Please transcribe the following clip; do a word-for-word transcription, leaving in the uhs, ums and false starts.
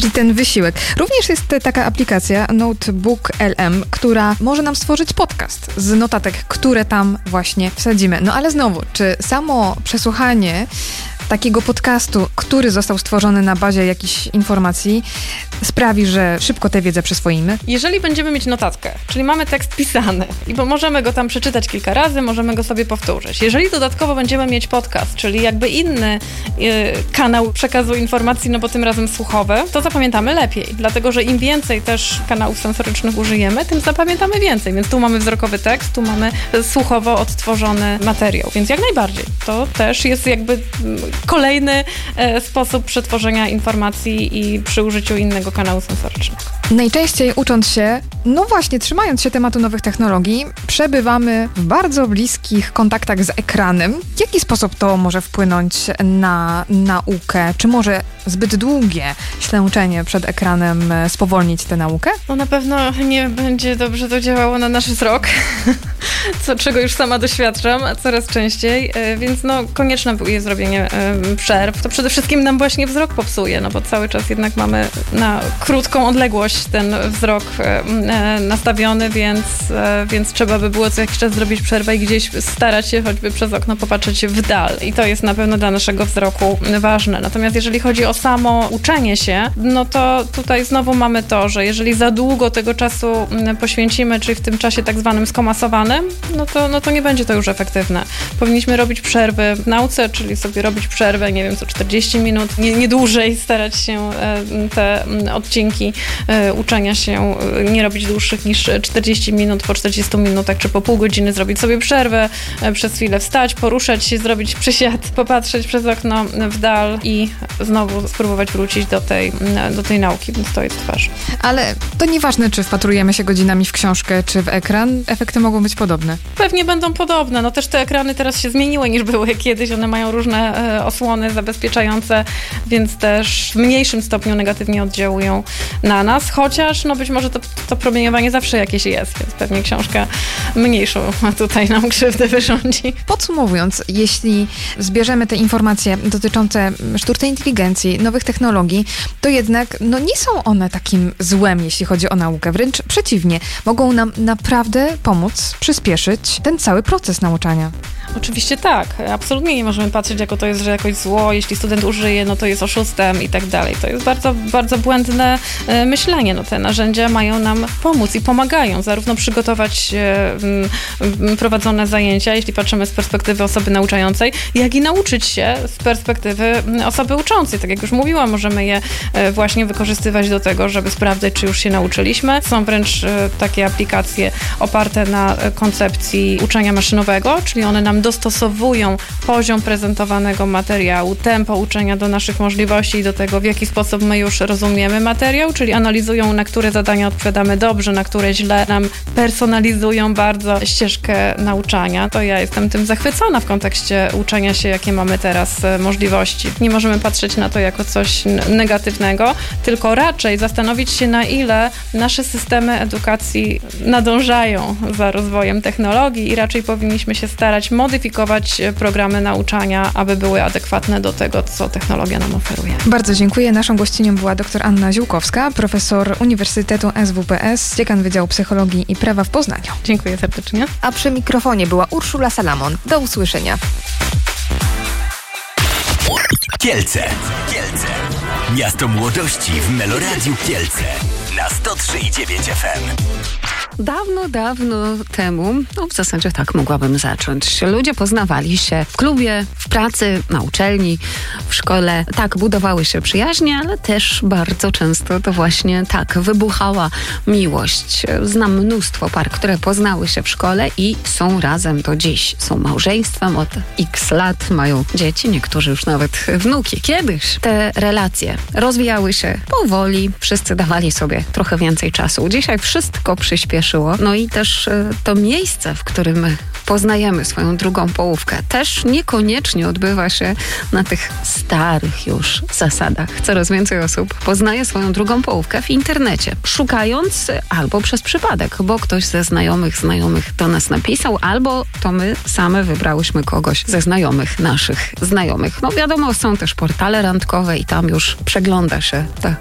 Czyli ten wysiłek. Również jest taka aplikacja Notebook L M, która może nam stworzyć podcast z notatek, które tam właśnie wsadzimy. No ale znowu, czy samo przesłuchanie takiego podcastu, który został stworzony na bazie jakichś informacji, sprawi, że szybko tę wiedzę przyswoimy? Jeżeli będziemy mieć notatkę, czyli mamy tekst pisany i bo możemy go tam przeczytać kilka razy, możemy go sobie powtórzyć. Jeżeli dodatkowo będziemy mieć podcast, czyli jakby inny yy, kanał przekazu informacji, no bo tym razem słuchowy, to zapamiętamy lepiej, dlatego że im więcej też kanałów sensorycznych użyjemy, tym zapamiętamy więcej. Więc tu mamy wzrokowy tekst, tu mamy słuchowo odtworzony materiał, więc jak najbardziej. To też jest jakby kolejny e, sposób przetworzenia informacji i przy użyciu innego kanału sensorycznego. Najczęściej ucząc się, no właśnie, trzymając się tematu nowych technologii, przebywamy w bardzo bliskich kontaktach z ekranem. W jaki sposób to może wpłynąć na naukę? Czy może zbyt długie ślęczenie przed ekranem spowolnić tę naukę? No na pewno nie będzie dobrze to działało na nasz wzrok, co, czego już sama doświadczam coraz częściej, więc no konieczne jest zrobienie przerw. To przede wszystkim nam właśnie wzrok popsuje, no bo cały czas jednak mamy na krótką odległość ten wzrok nastawiony, więc, więc trzeba by było co jakiś czas zrobić przerwę i gdzieś starać się choćby przez okno popatrzeć w dal. I to jest na pewno dla naszego wzroku ważne. Natomiast jeżeli chodzi o samo uczenie się, no to tutaj znowu mamy to, że jeżeli za długo tego czasu poświęcimy, czyli w tym czasie tak zwanym skomasowanym, no to, no to nie będzie to już efektywne. Powinniśmy robić przerwy w nauce, czyli sobie robić przerwę, nie wiem, co czterdzieści minut, nie, nie dłużej starać się te odcinki uczenia się nie robić dłuższych niż czterdzieści minut, po czterdziestu minutach czy po pół godziny zrobić sobie przerwę, przez chwilę wstać, poruszać się, zrobić przysiad, popatrzeć przez okno w dal i znowu spróbować wrócić do tej, do tej nauki, więc to jest ważne. Ale to nieważne, czy wpatrujemy się godzinami w książkę, czy w ekran, efekty mogą być podobne. Pewnie będą podobne. No też te ekrany teraz się zmieniły niż były kiedyś. One mają różne e, osłony zabezpieczające, więc też w mniejszym stopniu negatywnie oddziałują na nas, chociaż no być może to, to promieniowanie zawsze jakieś jest, więc pewnie książka mniejszą tutaj nam krzywdę wyrządzi. Podsumowując, jeśli zbierzemy te informacje dotyczące sztucznej inteligencji, nowych technologii, to jednak no nie są one takim złem, jeśli chodzi o naukę. Wręcz przeciwnie, mogą nam naprawdę pomóc, przyspieszyć ten cały proces nauczania. Oczywiście tak. Absolutnie nie możemy patrzeć, jako to jest, że jakoś zło, jeśli student użyje, no to jest oszustem i tak dalej. To jest bardzo, bardzo błędne e, myślenie. No te narzędzia mają nam pomóc i pomagają zarówno przygotować e, m, prowadzone zajęcia, jeśli patrzymy z perspektywy osoby nauczającej, jak i nauczyć się z perspektywy osoby uczącej. Tak jak już mówiłam, możemy je e, właśnie wykorzystywać do tego, żeby sprawdzać, czy już się nauczyliśmy. Są wręcz e, takie aplikacje oparte na e, koncepcji uczenia maszynowego, czyli one nam dostosowują poziom prezentowanego materiału, tempo uczenia do naszych możliwości i do tego, w jaki sposób my już rozumiemy materiał, czyli analizują, na które zadania odpowiadamy dobrze, na które źle, nam personalizują bardzo ścieżkę nauczania. To ja jestem tym zachwycona w kontekście uczenia się, jakie mamy teraz możliwości. Nie możemy patrzeć na to jako coś negatywnego, tylko raczej zastanowić się, na ile nasze systemy edukacji nadążają za rozwojem technologii i raczej powinniśmy się starać modyfikować programy nauczania, aby były adekwatne do tego, co technologia nam oferuje. Bardzo dziękuję. Naszą gościnią była dr Anna Ziółkowska, profesor Uniwersytetu S W P S, dziekan Wydziału Psychologii i Prawa w Poznaniu. Dziękuję serdecznie. A przy mikrofonie była Urszula Salamon. Do usłyszenia. Kielce. Kielce. Miasto młodości w Meloradiu Kielce. Na sto trzy i dziewięć F M. Dawno, dawno temu, no w zasadzie tak mogłabym zacząć. Ludzie poznawali się w klubie, w pracy, na uczelni, w szkole. Tak, budowały się przyjaźnie, ale też bardzo często to właśnie tak wybuchała miłość. Znam mnóstwo par, które poznały się w szkole i są razem do dziś. Są małżeństwem od x lat, mają dzieci, niektórzy już nawet wnuki. Kiedyś te relacje rozwijały się powoli, wszyscy dawali sobie trochę więcej czasu. Dzisiaj wszystko przyspieszyło. No i też to miejsce, w którym poznajemy swoją drugą połówkę, też niekoniecznie odbywa się na tych starych już zasadach. Coraz więcej osób poznaje swoją drugą połówkę w internecie, szukając albo przez przypadek, bo ktoś ze znajomych znajomych do nas napisał, albo to my same wybrałyśmy kogoś ze znajomych naszych znajomych. No wiadomo, są też portale randkowe i tam już przegląda się ta